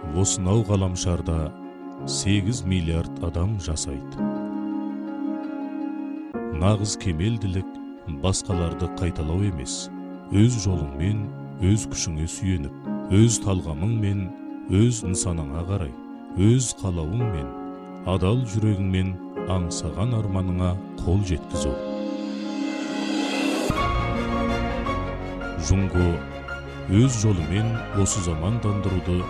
осынау ғаламшарда 8 миллиард адам жасайды. Нағыз кемелділік басқаларды қайталау емес, өз жолыңмен, өз күшіңе сүйеніп, өз талғамыңмен, өз нысанаңа қарай, өз қалауыңмен, адал жүрегіңмен аңсаған арманыңа қол жеткізу. Жунго өз жолымен осы замандандыруды